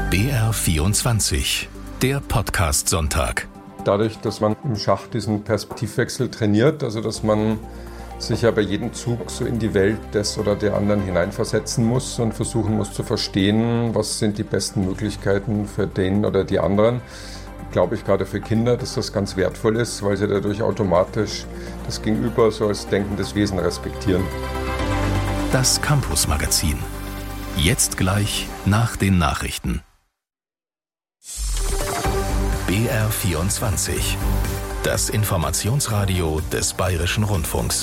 BR24, der Podcast-Sonntag. Dadurch, dass man im Schach diesen Perspektivwechsel trainiert, also dass man sich ja bei jedem Zug so in die Welt des oder der anderen hineinversetzen muss und versuchen muss zu verstehen, was sind die besten Möglichkeiten für den oder die anderen, glaube ich gerade für Kinder, dass das ganz wertvoll ist, weil sie dadurch automatisch das Gegenüber so als denkendes Wesen respektieren. Das Campus-Magazin. Jetzt gleich nach den Nachrichten. BR24. Das Informationsradio des Bayerischen Rundfunks.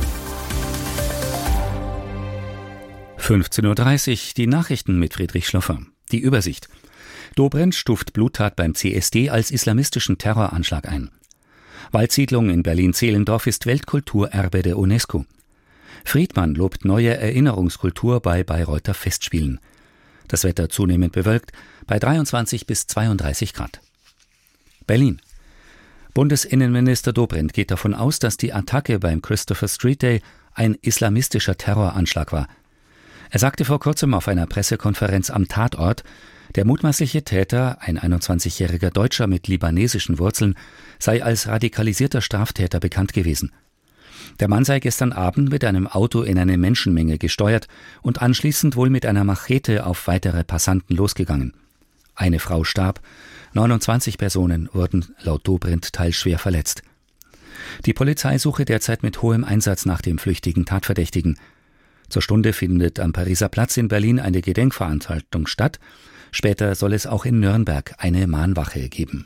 15:30 Uhr, die Nachrichten mit Friedrich Schloffer. Die Übersicht. Dobrindt stuft Bluttat beim CSD als islamistischen Terroranschlag ein. Waldsiedlung in Berlin-Zehlendorf ist Weltkulturerbe der UNESCO. Friedmann lobt neue Erinnerungskultur bei Bayreuther Festspielen. Das Wetter zunehmend bewölkt, bei 23 bis 32 Grad. Berlin. Bundesinnenminister Dobrindt geht davon aus, dass die Attacke beim Christopher Street Day ein islamistischer Terroranschlag war. Er sagte vor kurzem auf einer Pressekonferenz am Tatort, der mutmaßliche Täter, ein 21-jähriger Deutscher mit libanesischen Wurzeln, sei als radikalisierter Straftäter bekannt gewesen. Der Mann sei gestern Abend mit einem Auto in eine Menschenmenge gesteuert und anschließend wohl mit einer Machete auf weitere Passanten losgegangen. Eine Frau starb, 29 Personen wurden laut Dobrindt teilschwer verletzt. Die Polizei suche derzeit mit hohem Einsatz nach dem flüchtigen Tatverdächtigen. Zur Stunde findet am Pariser Platz in Berlin eine Gedenkveranstaltung statt. Später soll es auch in Nürnberg eine Mahnwache geben.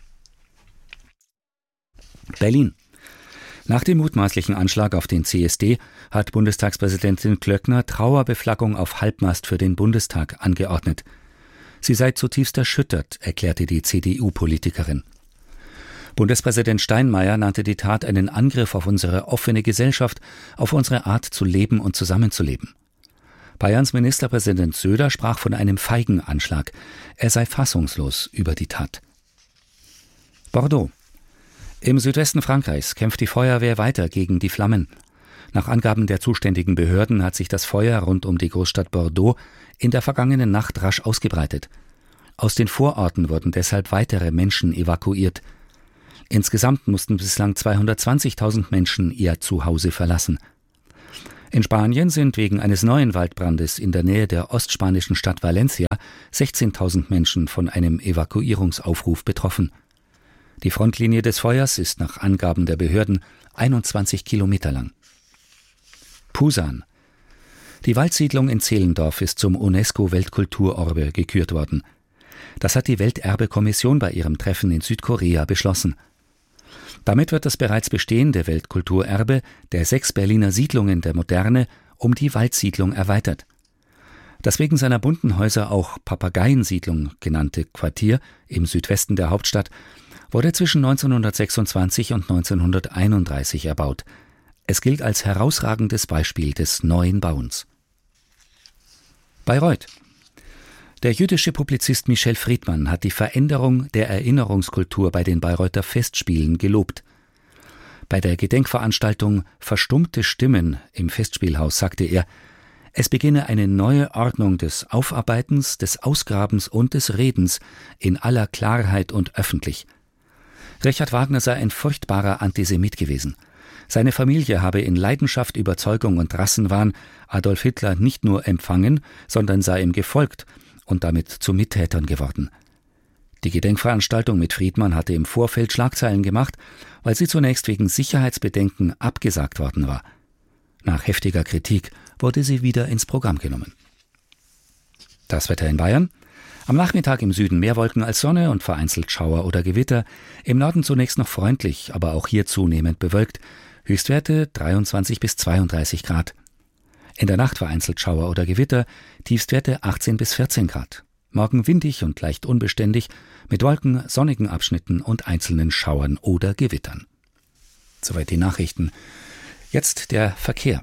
Berlin. Nach dem mutmaßlichen Anschlag auf den CSD hat Bundestagspräsidentin Klöckner Trauerbeflaggung auf Halbmast für den Bundestag angeordnet. Sie sei zutiefst erschüttert, erklärte die CDU-Politikerin. Bundespräsident Steinmeier nannte die Tat einen Angriff auf unsere offene Gesellschaft, auf unsere Art zu leben und zusammenzuleben. Bayerns Ministerpräsident Söder sprach von einem feigen Anschlag. Er sei fassungslos über die Tat. Bordeaux. Im Südwesten Frankreichs kämpft die Feuerwehr weiter gegen die Flammen. Nach Angaben der zuständigen Behörden hat sich das Feuer rund um die Großstadt Bordeaux in der vergangenen Nacht rasch ausgebreitet. Aus den Vororten wurden deshalb weitere Menschen evakuiert. Insgesamt mussten bislang 220.000 Menschen ihr Zuhause verlassen. In Spanien sind wegen eines neuen Waldbrandes in der Nähe der ostspanischen Stadt Valencia 16.000 Menschen von einem Evakuierungsaufruf betroffen. Die Frontlinie des Feuers ist nach Angaben der Behörden 21 Kilometer lang. Pusan. Die Waldsiedlung in Zehlendorf ist zum UNESCO-Weltkulturerbe gekürt worden. Das hat die Welterbekommission bei ihrem Treffen in Südkorea beschlossen. Damit wird das bereits bestehende Weltkulturerbe der 6 Berliner Siedlungen der Moderne um die Waldsiedlung erweitert. Das wegen seiner bunten Häuser auch Papageiensiedlung genannte Quartier im Südwesten der Hauptstadt wurde zwischen 1926 und 1931 erbaut. Es gilt als herausragendes Beispiel des neuen Bauens. Bayreuth. Der jüdische Publizist Michel Friedmann hat die Veränderung der Erinnerungskultur bei den Bayreuther Festspielen gelobt. Bei der Gedenkveranstaltung Verstummte Stimmen im Festspielhaus sagte er, es beginne eine neue Ordnung des Aufarbeitens, des Ausgrabens und des Redens in aller Klarheit und öffentlich. Richard Wagner sei ein furchtbarer Antisemit gewesen. Seine Familie habe in Leidenschaft, Überzeugung und Rassenwahn Adolf Hitler nicht nur empfangen, sondern sei ihm gefolgt und damit zu Mittätern geworden. Die Gedenkveranstaltung mit Friedmann hatte im Vorfeld Schlagzeilen gemacht, weil sie zunächst wegen Sicherheitsbedenken abgesagt worden war. Nach heftiger Kritik wurde sie wieder ins Programm genommen. Das Wetter in Bayern. Am Nachmittag im Süden mehr Wolken als Sonne und vereinzelt Schauer oder Gewitter. Im Norden zunächst noch freundlich, aber auch hier zunehmend bewölkt. Höchstwerte 23 bis 32 Grad. In der Nacht vereinzelt Schauer oder Gewitter, Tiefstwerte 18 bis 14 Grad. Morgen windig und leicht unbeständig, mit Wolken, sonnigen Abschnitten und einzelnen Schauern oder Gewittern. Soweit die Nachrichten. Jetzt der Verkehr.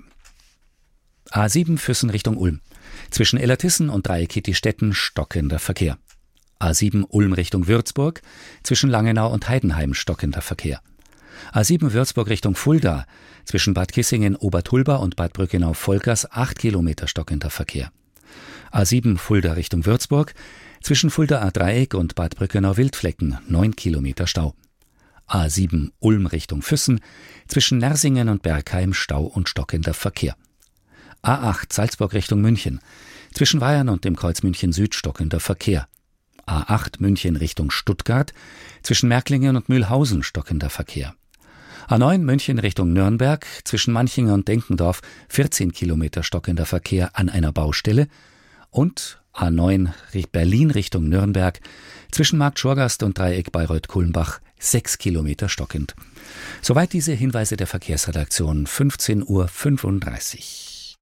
A7 Füssen Richtung Ulm. Zwischen Illertissen und Dreieckigstetten stockender Verkehr. A7 Ulm Richtung Würzburg, zwischen Langenau und Heidenheim stockender Verkehr. A7 Würzburg Richtung Fulda, zwischen Bad Kissingen, Obertulba und Bad Brückenau-Volkers 8 Kilometer stockender Verkehr. A7 Fulda Richtung Würzburg, Zwischen Fuldaer Dreieck und Bad Brückenau-Wildflecken 9 Kilometer Stau. A7 Ulm Richtung Füssen, zwischen Nersingen und Bergheim Stau und stockender Verkehr. A8 Salzburg Richtung München, zwischen Weyern und dem Kreuz München Süd stockender Verkehr. A8 München Richtung Stuttgart, zwischen Märklingen und Mühlhausen stockender Verkehr. A9 München Richtung Nürnberg, zwischen Manching und Denkendorf 14 Kilometer stockender Verkehr an einer Baustelle. Und A9 Berlin Richtung Nürnberg, zwischen Markt Schorgast und Dreieck Bayreuth-Kulmbach 6 Kilometer stockend. Soweit diese Hinweise der Verkehrsredaktion, 15:35 Uhr.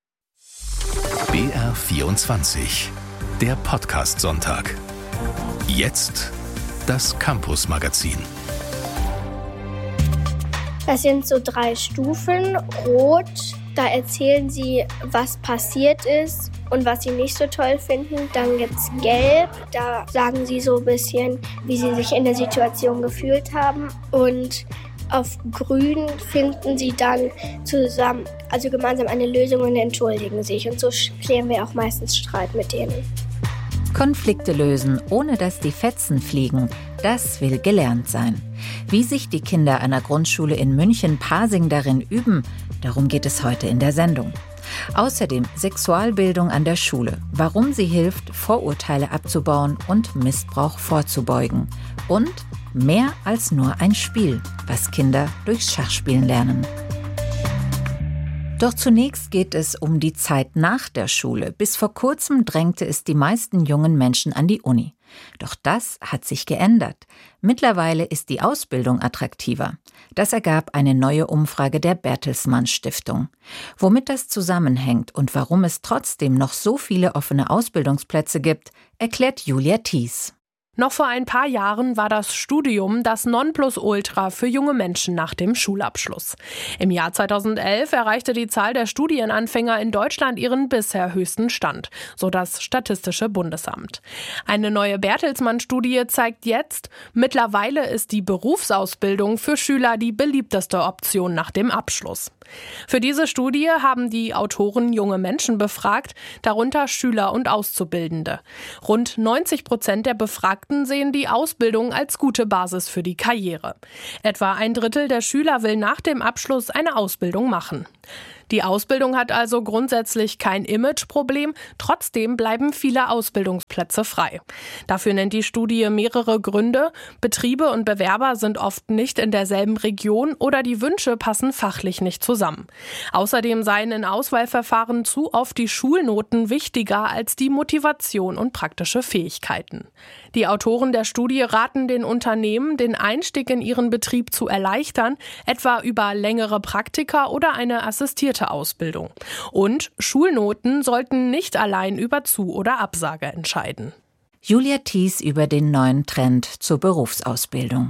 BR 24, der Podcast-Sonntag. Jetzt das Campus-Magazin. Das sind so 3 Stufen. Rot, da erzählen sie, was passiert ist und was sie nicht so toll finden. Dann gibt's Gelb, da sagen sie so ein bisschen, wie sie sich in der Situation gefühlt haben. Und auf Grün finden sie dann zusammen, also gemeinsam eine Lösung und entschuldigen sich. Und so klären wir auch meistens Streit mit denen. Konflikte lösen, ohne dass die Fetzen fliegen, das will gelernt sein. Wie sich die Kinder einer Grundschule in München-Pasing darin üben, darum geht es heute in der Sendung. Außerdem Sexualbildung an der Schule, warum sie hilft, Vorurteile abzubauen und Missbrauch vorzubeugen. Und mehr als nur ein Spiel, was Kinder durchs Schachspielen lernen. Doch zunächst geht es um die Zeit nach der Schule. Bis vor kurzem drängte es die meisten jungen Menschen an die Uni. Doch das hat sich geändert. Mittlerweile ist die Ausbildung attraktiver. Das ergab eine neue Umfrage der Bertelsmann Stiftung. Womit das zusammenhängt und warum es trotzdem noch so viele offene Ausbildungsplätze gibt, erklärt Julia Thies. Noch vor ein paar Jahren war das Studium das Nonplusultra für junge Menschen nach dem Schulabschluss. Im Jahr 2011 erreichte die Zahl der Studienanfänger in Deutschland ihren bisher höchsten Stand, so das Statistische Bundesamt. Eine neue Bertelsmann-Studie zeigt jetzt, mittlerweile ist die Berufsausbildung für Schüler die beliebteste Option nach dem Abschluss. Für diese Studie haben die Autoren junge Menschen befragt, darunter Schüler und Auszubildende. Rund 90% der Befragten sehen die Ausbildung als gute Basis für die Karriere. Etwa 1/3 der Schüler will nach dem Abschluss eine Ausbildung machen. Die Ausbildung hat also grundsätzlich kein Imageproblem, trotzdem bleiben viele Ausbildungsplätze frei. Dafür nennt die Studie mehrere Gründe. Betriebe und Bewerber sind oft nicht in derselben Region oder die Wünsche passen fachlich nicht zusammen. Außerdem seien in Auswahlverfahren zu oft die Schulnoten wichtiger als die Motivation und praktische Fähigkeiten. Die Autoren der Studie raten den Unternehmen, den Einstieg in ihren Betrieb zu erleichtern, etwa über längere Praktika oder eine assistierte Ausbildung. Und Schulnoten sollten nicht allein über Zu- oder Absage entscheiden. Julia Thies über den neuen Trend zur Berufsausbildung.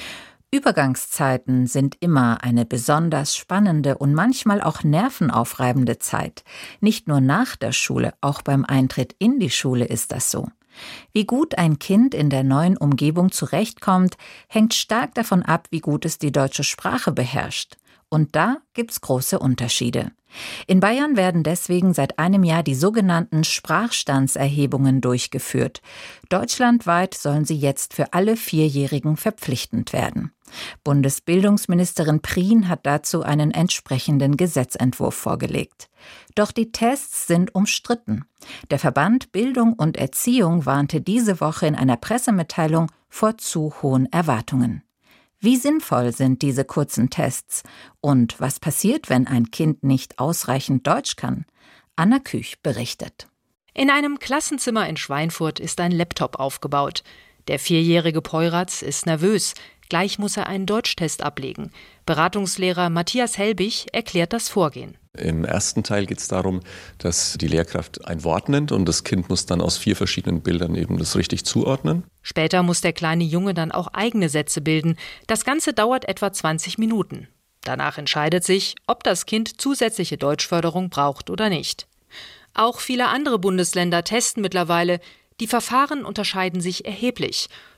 Übergangszeiten sind immer eine besonders spannende und manchmal auch nervenaufreibende Zeit. Nicht nur nach der Schule, auch beim Eintritt in die Schule ist das so. Wie gut ein Kind in der neuen Umgebung zurechtkommt, hängt stark davon ab, wie gut es die deutsche Sprache beherrscht. Und da gibt's große Unterschiede. In Bayern werden deswegen seit einem Jahr die sogenannten Sprachstandserhebungen durchgeführt. Deutschlandweit sollen sie jetzt für alle 4-Jährigen verpflichtend werden. Bundesbildungsministerin Prien hat dazu einen entsprechenden Gesetzentwurf vorgelegt. Doch die Tests sind umstritten. Der Verband Bildung und Erziehung warnte diese Woche in einer Pressemitteilung vor zu hohen Erwartungen. Wie sinnvoll sind diese kurzen Tests? Und was passiert, wenn ein Kind nicht ausreichend Deutsch kann? Anna Küch berichtet. In einem Klassenzimmer in Schweinfurt ist ein Laptop aufgebaut. Der 4-jährige Peuratz ist nervös. Gleich muss er einen Deutschtest ablegen. Beratungslehrer Matthias Helbig erklärt das Vorgehen. Im ersten Teil geht es darum, dass die Lehrkraft ein Wort nennt und das Kind muss dann aus 4 verschiedenen Bildern eben das richtig zuordnen. Später muss der kleine Junge dann auch eigene Sätze bilden. Das Ganze dauert etwa 20 Minuten. Danach entscheidet sich, ob das Kind zusätzliche Deutschförderung braucht oder nicht. Auch viele andere Bundesländer testen mittlerweile. Die Verfahren unterscheiden sich erheblich.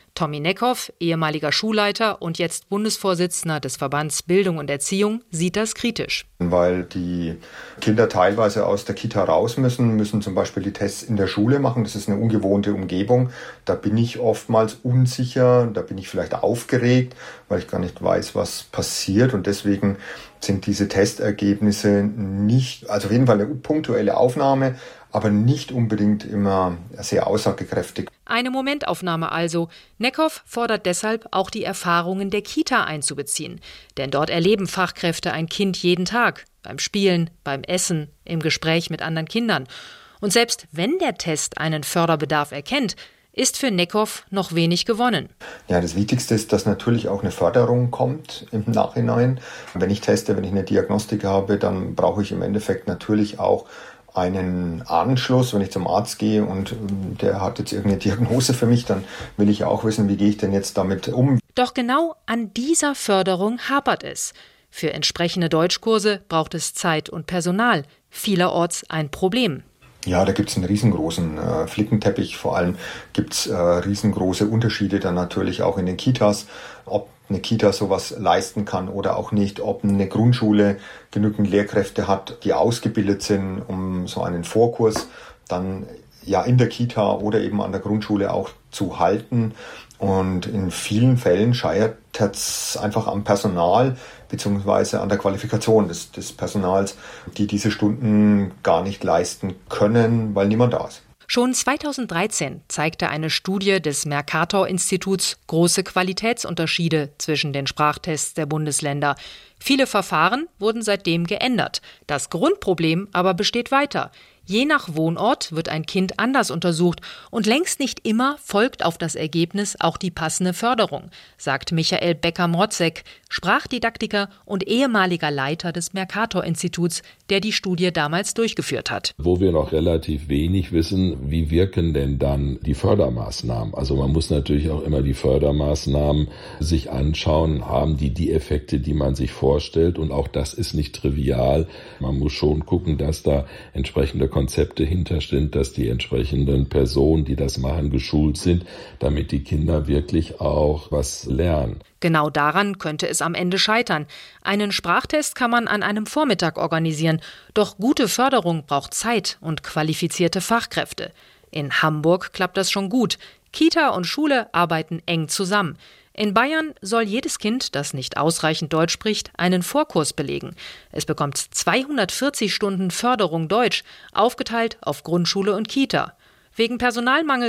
Tommy Neckhoff, ehemaliger Schulleiter und jetzt Bundesvorsitzender des Verbands Bildung und Erziehung, sieht das kritisch. Weil die Kinder teilweise aus der Kita raus müssen zum Beispiel die Tests in der Schule machen. Das ist eine ungewohnte Umgebung. Da bin ich oftmals unsicher, da bin ich vielleicht aufgeregt, weil ich gar nicht weiß, was passiert. Und deswegen sind diese Testergebnisse nicht, also auf jeden Fall eine punktuelle Aufnahme, aber nicht unbedingt immer sehr aussagekräftig. Eine Momentaufnahme also. Neckhoff fordert deshalb, auch die Erfahrungen der Kita einzubeziehen. Denn dort erleben Fachkräfte ein Kind jeden Tag. Beim Spielen, beim Essen, im Gespräch mit anderen Kindern. Und selbst wenn der Test einen Förderbedarf erkennt, ist für Neckhoff noch wenig gewonnen. Ja, das Wichtigste ist, dass natürlich auch eine Förderung kommt im Nachhinein. Wenn ich teste, wenn ich eine Diagnostik habe, dann brauche ich im Endeffekt natürlich auch einen Anschluss, wenn ich zum Arzt gehe und der hat jetzt irgendeine Diagnose für mich, dann will ich auch wissen, wie gehe ich denn jetzt damit um. Doch genau an dieser Förderung hapert es. Für entsprechende Deutschkurse braucht es Zeit und Personal. Vielerorts ein Problem. Ja, da gibt es einen riesengroßen Flickenteppich. Vor allem gibt es riesengroße Unterschiede dann natürlich auch in den Kitas, ob eine Kita sowas leisten kann oder auch nicht, ob eine Grundschule genügend Lehrkräfte hat, die ausgebildet sind, um so einen Vorkurs dann ja in der Kita oder eben an der Grundschule auch zu halten. Und in vielen Fällen scheitert es einfach am Personal bzw. an der Qualifikation des Personals, die diese Stunden gar nicht leisten können, weil niemand da ist. Schon 2013 zeigte eine Studie des Mercator-Instituts große Qualitätsunterschiede zwischen den Sprachtests der Bundesländer. Viele Verfahren wurden seitdem geändert. Das Grundproblem aber besteht weiter. Je nach Wohnort wird ein Kind anders untersucht und längst nicht immer folgt auf das Ergebnis auch die passende Förderung, sagt Michael Becker-Mrotzek, Sprachdidaktiker und ehemaliger Leiter des Mercator-Instituts, der die Studie damals durchgeführt hat. Wo wir noch relativ wenig wissen, wie wirken denn dann die Fördermaßnahmen? Also man muss natürlich auch immer die Fördermaßnahmen sich anschauen, haben die Effekte, die man sich vorstellt, und auch das ist nicht trivial. Man muss schon gucken, dass da entsprechende Konzepte hinterstehen, dass die entsprechenden Personen, die das machen, geschult sind, damit die Kinder wirklich auch was lernen. Genau daran könnte es am Ende scheitern. Einen Sprachtest kann man an einem Vormittag organisieren, doch gute Förderung braucht Zeit und qualifizierte Fachkräfte. In Hamburg klappt das schon gut. Kita und Schule arbeiten eng zusammen. In Bayern soll jedes Kind, das nicht ausreichend Deutsch spricht, einen Vorkurs belegen. Es bekommt 240 Stunden Förderung Deutsch, aufgeteilt auf Grundschule und Kita. Wegen Personalmangel